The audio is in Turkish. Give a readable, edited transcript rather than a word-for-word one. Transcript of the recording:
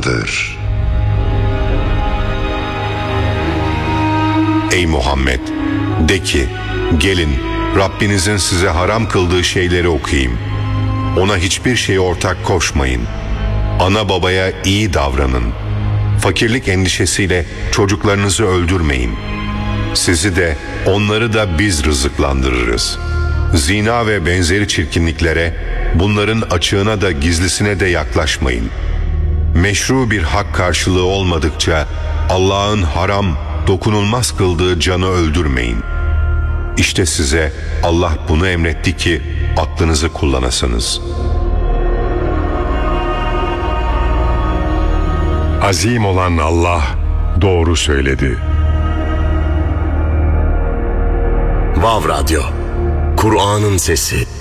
haramdır. Ey Muhammed! De ki, gelin Rabbinizin size haram kıldığı şeyleri okuyayım. Ona hiçbir şeye ortak koşmayın. Ana babaya iyi davranın. Fakirlik endişesiyle çocuklarınızı öldürmeyin. Sizi de onları da biz rızıklandırırız. Zina ve benzeri çirkinliklere, bunların açığına da gizlisine de yaklaşmayın. Meşru bir hak karşılığı olmadıkça Allah'ın haram, dokunulmaz kıldığı canı öldürmeyin. İşte size Allah bunu emretti ki aklınızı kullanasınız. Azim olan Allah doğru söyledi. Vav Radyo, Kur'an'ın sesi.